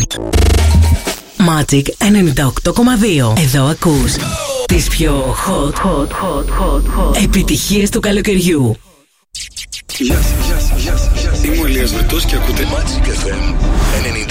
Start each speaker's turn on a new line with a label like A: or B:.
A: Magic 98,2. Εδώ ακούς τις πιο hot επιτυχίες του καλοκαιριού.
B: Γεια σας. Είμαι ο Ηλίας Βρετός και ακούτε Magic FM 98,2.